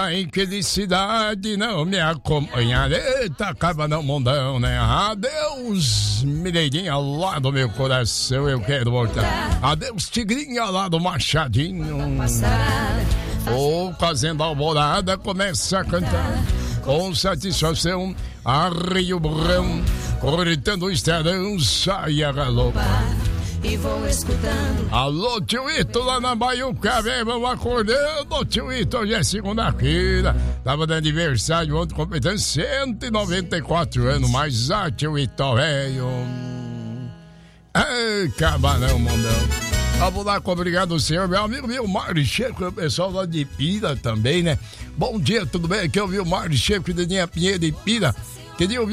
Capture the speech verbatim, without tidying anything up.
a infelicidade não me acompanha. Eita, acaba não, mundão, né? Adeus, Mineirinha lá do meu coração, eu quero voltar. Adeus, Tigrinha lá do Machadinho. O Fazenda Alvorada começa a cantar com satisfação. A Rio Brão, cortando o estradão, sai a galopar. E vou escutando. Alô, tio Ito, lá na Baiuca, vem, vamos acordando, tio Ito, hoje é segunda-feira. Tava de aniversário ontem, completando cento e noventa e quatro anos, mas ah, tio Ito, velho. Ai, camarão, mondão. Vamos lá, obrigado, senhor. Meu amigo Vilmar Checo, o pessoal lá de Pira também, né? Bom dia, tudo bem? Aqui é o Vilmar Checo, de Dinha Pinheiro de Pira. Queria ouvir